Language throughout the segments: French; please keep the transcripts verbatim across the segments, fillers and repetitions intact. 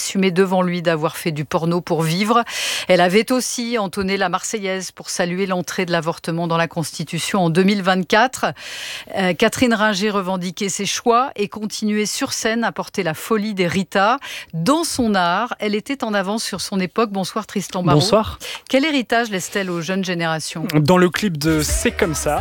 assumé devant lui d'avoir fait du porno pour vivre. Elle avait aussi entonné la Marseillaise pour saluer l'entrée de l'avortement dans la Constitution en deux mille vingt-quatre. Euh, Catherine Ringer revendiquait ses choix et continuait sur scène à porter la folie des Rita. Dans son art, elle était en avance sur son époque. Bonsoir Tristan Barraud. Bonsoir. Quel héritage laisse-t-elle aux jeunes générations ? Dans le clip de C'est comme ça,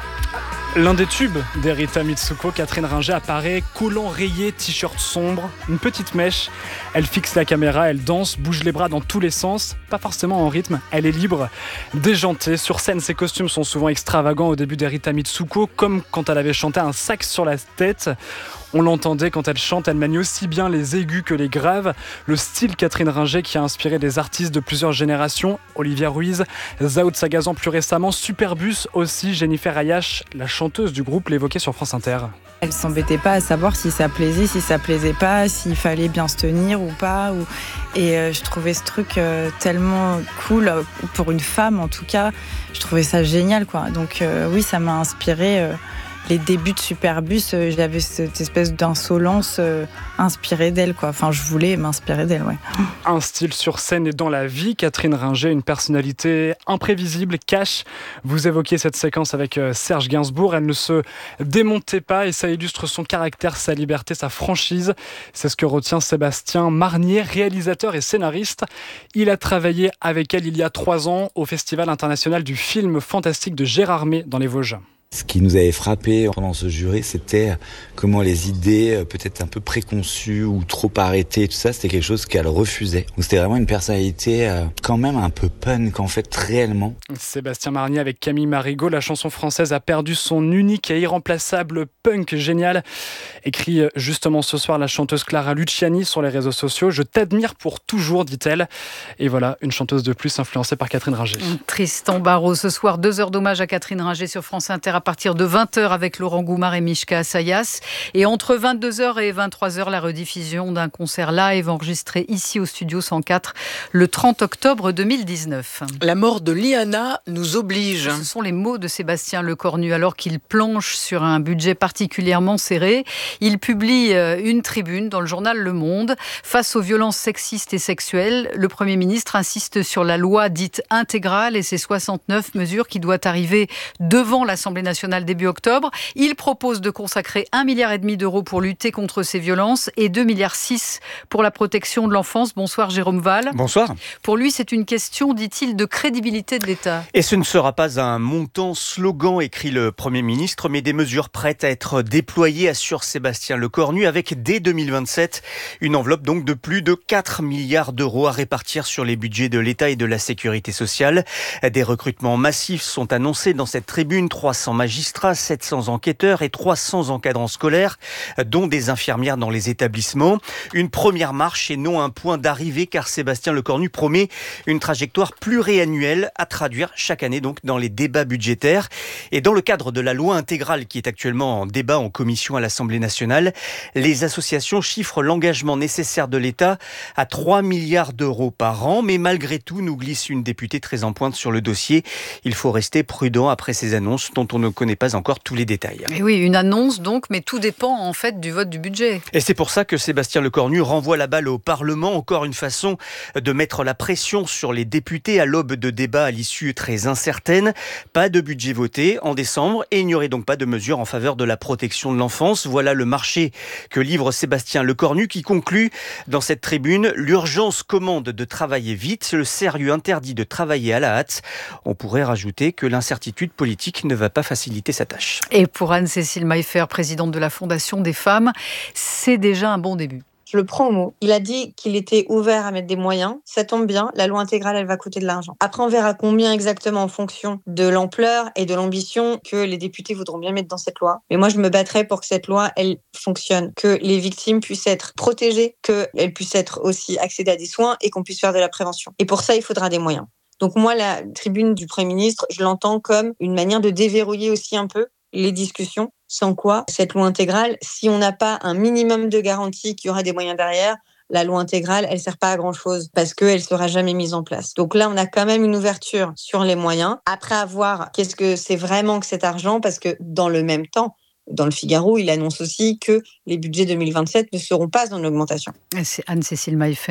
l'un des tubes d'Erita Mitsuko, Catherine Ringer apparaît, collant rayé, t-shirt sombre, une petite mèche. Elle fixe la caméra, elle danse, bouge les bras dans tous les sens, pas forcément en rythme, elle est libre, déjantée. Sur scène, ses costumes sont souvent extravagants au début d'Erita Mitsuko, comme quand elle avait chanté un sac sur la tête. On l'entendait quand elle chante, elle manie aussi bien les aigus que les graves. Le style Catherine Ringer qui a inspiré des artistes de plusieurs générations, Olivia Ruiz, Zao de Sagazan plus récemment, Superbus aussi, Jennifer Ayash, la chanteuse du groupe, l'évoquait sur France Inter. Elle s'embêtait pas à savoir si ça plaisait, si ça plaisait pas, s'il fallait bien se tenir ou pas. Ou... Et euh, je trouvais ce truc euh, tellement cool, euh, pour une femme en tout cas. Je trouvais ça génial, quoi. Donc euh, oui, ça m'a inspiré. Euh, les débuts de Superbus, euh, j'avais cette espèce d'insolence euh, inspirée d'elle, quoi. Enfin, je voulais m'inspirer d'elle, ouais. Un style sur scène et dans la vie, Catherine Ringer, une personnalité imprévisible, cash. Vous évoquiez cette séquence avec euh, Serge Gainsbourg, elle ne se démontait pas et ça illustre son caractère, sa liberté, sa franchise. C'est ce que retient Sébastien Marnier, réalisateur et scénariste. Il a travaillé avec elle il y a trois ans au Festival international du film fantastique de Gérardmer dans les Vosges. Ce qui nous avait frappé pendant ce jury, c'était comment les idées peut-être un peu préconçues ou trop arrêtées, tout ça, c'était quelque chose qu'elle refusait. Donc c'était vraiment une personnalité quand même un peu punk en fait, réellement. Sébastien Marnier avec Camille Marigot, la chanson française a perdu son unique et irremplaçable punk génial. Écrit justement ce soir la chanteuse Clara Luciani sur les réseaux sociaux. Je t'admire pour toujours, dit-elle. Et voilà, une chanteuse de plus influencée par Catherine Ringer. Tristan Barraud, ce soir, deux heures d'hommage à Catherine Ringer sur France Inter à partir de vingt heures avec Laurent Goumard et Mishka Assayas. Et entre vingt-deux heures et vingt-trois heures, la rediffusion d'un concert live enregistré ici au Studio cent quatre le trente octobre deux mille dix-neuf. La mort de Liana nous oblige. Ce sont les mots de Sébastien Lecornu alors qu'il planche sur un budget particulièrement serré. Il publie une tribune dans le journal Le Monde. Face aux violences sexistes et sexuelles, le Premier ministre insiste sur la loi dite intégrale et ses soixante-neuf mesures qui doivent arriver devant l'Assemblée nationale début octobre. Il propose de consacrer un milliard et demi d'euros pour lutter contre ces violences et deux milliards six pour la protection de l'enfance. Bonsoir Jérôme Val. Bonsoir. Pour lui, c'est une question, dit-il, de crédibilité de l'État. Et ce ne sera pas un montant slogan, écrit le Premier ministre, mais des mesures prêtes à être déployées, assure Sébastien Lecornu, avec dès deux mille vingt-sept une enveloppe donc de plus de quatre milliards d'euros à répartir sur les budgets de l'État et de la sécurité sociale. Des recrutements massifs sont annoncés dans cette tribune, trois cents magistrats, sept cents enquêteurs et trois cents encadrants scolaires, dont des infirmières dans les établissements. Une première marche et non un point d'arrivée, car Sébastien Lecornu promet une trajectoire pluriannuelle à traduire chaque année donc dans les débats budgétaires. Et dans le cadre de la loi intégrale qui est actuellement en débat en commission à l'Assemblée nationale, les associations chiffrent l'engagement nécessaire de l'État à trois milliards d'euros par an. Mais malgré tout, nous glisse une députée très en pointe sur le dossier. Il faut rester prudent après ces annonces dont on ne connaît pas encore tous les détails. Et oui, une annonce donc, mais tout dépend en fait du vote du budget. Et c'est pour ça que Sébastien Lecornu renvoie la balle au Parlement, encore une façon de mettre la pression sur les députés à l'aube de débats à l'issue très incertaine. Pas de budget voté en décembre et il n'y aurait donc pas de mesures en faveur de la protection de l'enfance. Voilà le marché que livre Sébastien Lecornu qui conclut dans cette tribune: l'urgence commande de travailler vite, le sérieux interdit de travailler à la hâte. On pourrait rajouter que l'incertitude politique ne va pas faciliter sa tâche. Et pour Anne-Cécile Maillefer, présidente de la Fondation des femmes, c'est déjà un bon début. Je le prends au mot. Il a dit qu'il était ouvert à mettre des moyens. Ça tombe bien, la loi intégrale, elle va coûter de l'argent. Après, on verra combien exactement en fonction de l'ampleur et de l'ambition que les députés voudront bien mettre dans cette loi. Mais moi, je me battrai pour que cette loi, elle fonctionne, que les victimes puissent être protégées, qu'elles puissent être aussi accéder à des soins et qu'on puisse faire de la prévention. Et pour ça, il faudra des moyens. Donc moi, la tribune du Premier ministre, je l'entends comme une manière de déverrouiller aussi un peu les discussions, sans quoi cette loi intégrale, si on n'a pas un minimum de garantie qu'il y aura des moyens derrière, la loi intégrale, elle sert pas à grand-chose parce qu'elle sera jamais mise en place. Donc là, on a quand même une ouverture sur les moyens. Après, à voir qu'est-ce que c'est vraiment que cet argent, parce que dans le même temps, dans le Figaro, il annonce aussi que les budgets deux mille vingt-sept ne seront pas en augmentation. Et c'est Anne-Cécile Maillefer.